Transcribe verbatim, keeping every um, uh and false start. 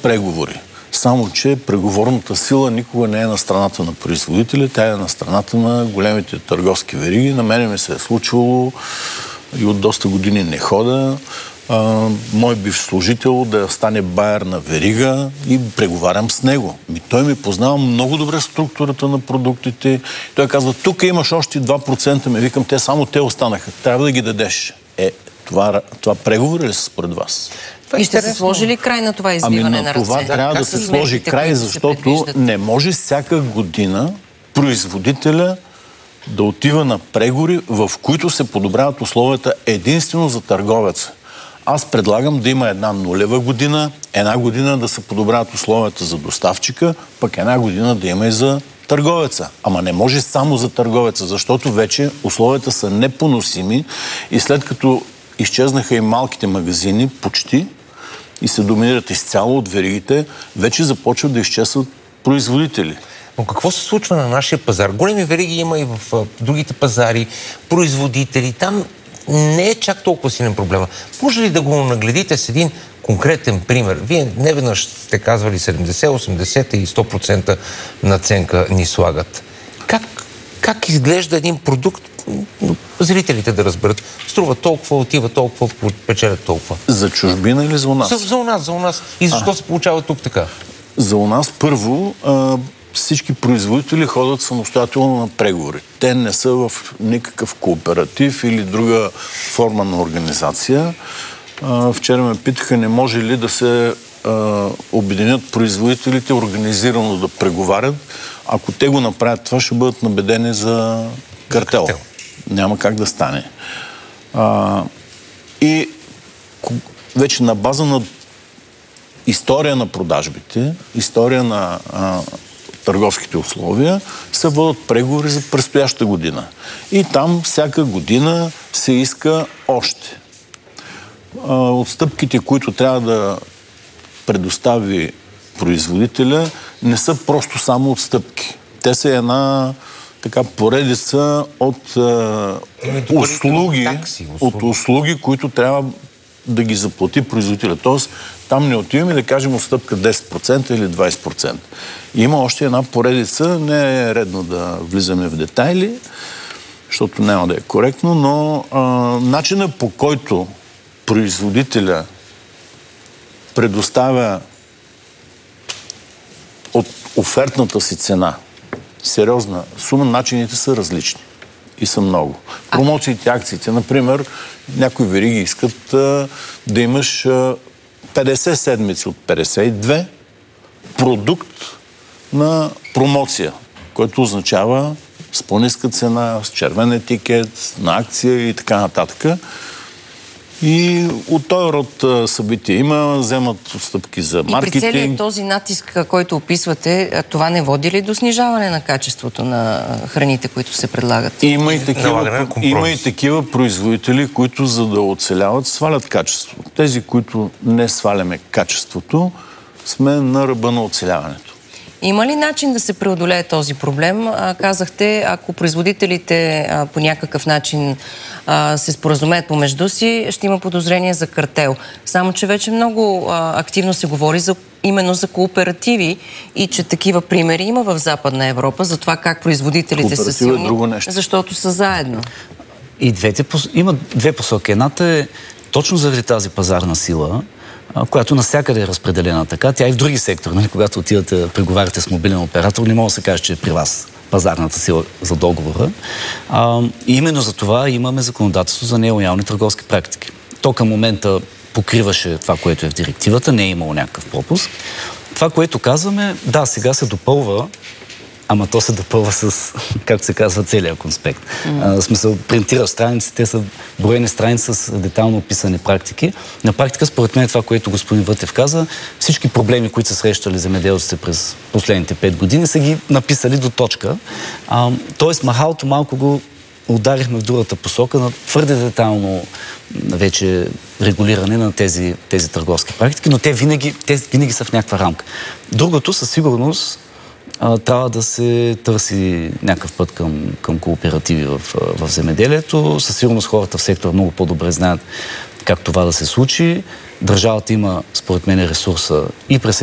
преговори. Само че преговорната сила никога не е на страната на производителя, тя е на страната на големите търговски вериги. На мене ми се е случвало и от доста години не хода. А, мой бивш служител да стане байер на верига и преговарям с него. И той ми познава много добре структурата на продуктите. Той казва, тук имаш още два процента, ме викам, те само те останаха. Трябва да ги дадеш. Е, това, това преговори ли са според вас? И ще се сложи ли край на това избиване ами, на ръце? Това трябва да, да се сложи край, защото не може всяка година производителя да отива на преговори, в които се подобряват условията единствено за търговеца. Аз предлагам да има една нулева година, една година да се подобряват условията за доставчика, пък една година да има и за търговеца. Ама не може само за търговеца, защото вече условията са непоносими и след като изчезнаха и малките магазини почти и се доминират изцяло от веригите, вече започват да изчезват производители. Но какво се случва на нашия пазар? Големи вериги има и в а, другите пазари, производители. Там не е чак толкова силен проблема. Може ли да го нагледите с един конкретен пример? Вие неведнъж сте казвали седемдесет, осемдесет и сто процента наценка ни слагат. Как, как изглежда един продукт? Зрителите да разберат. Струва толкова, отива толкова, печелят толкова. За чужбина или за у нас? За, за у нас, за у нас. И защо а. се получава тук така? За у нас първо а, всички производители ходят самостоятелно на преговори. Те не са в никакъв кооператив или друга форма на организация. А, вчера ме питаха, не може ли да се а, обединят производителите организирано да преговарят. Ако те го направят, това ще бъдат набедени за картел. картел. Няма как да стане. А, и вече на база на история на продажбите, история на а, търговските условия, се водят преговори за предстояща година. И там всяка година се иска още. А, отстъпките, които трябва да предостави производителя, не са просто само отстъпки. Те са една така поредица от е, услуги, такси, услуги, от услуги, които трябва да ги заплати производителя. Тоест, там не отиваме да кажем отстъпка десет процента или двайсет процента. И има още една поредица, не е редно да влизаме в детайли, защото няма да е коректно, но а, начина по който производителя предоставя от офертната си цена сериозна сума, начините са различни. И са много. Промоциите, акциите, например, някои вериги искат а, да имаш а, петдесет седмици от петдесет и две продукт на промоция, което означава с по-ниска цена, с червен етикет, на акция и така нататък. И от този род събития има, вземат отстъпки за маркетинг. И при целият този натиск, който описвате, това не води ли до снижаване на качеството на храните, които се предлагат? Има и такива, има и такива производители, които за да оцеляват, свалят качеството. Тези, които не сваляме качеството, сме на ръба на оцеляването. Има ли начин да се преодолее този проблем? А, казахте, ако производителите а, по някакъв начин а, се споразумеят помежду си, ще има подозрение за картел. Само че вече много а, активно се говори за, именно за кооперативи и че такива примери има в Западна Европа за това как производителите са силни, е защото са заедно. И двете, има две посоки. Едната е точно заради тази пазарна сила, която навсякъде е разпределена така. Тя и в други сектори, нали, когато отивате преговаряте с мобилен оператор, не може да се каже, че е при вас пазарната сила за договора. А, и именно за това имаме законодателство за нелоялни търговски практики. То към момента покриваше това, което е в директивата, не е имало някакъв пропуск. Това, което казваме, да, сега се допълва, ама то се допълва с, както се казва, целият конспект. Mm. А, смисъл, принтира страници, те са броени страници с детайлно описани практики. На практика, според мен, това, което господин Вътев каза, всички проблеми, които са срещали земеделците през последните пет години, са ги написали до точка. А, тоест, махалото малко го ударихме в другата посока на твърде детайлно вече регулиране на тези, тези търговски практики, но те винаги, те винаги са в някаква рамка. Другото, със сигурност, а, трябва да се търси някакъв път към, към кооперативи в, в земеделието. Със сигурност хората в сектора много по-добре знаят как това да се случи. Държавата има, според мен, ресурса и през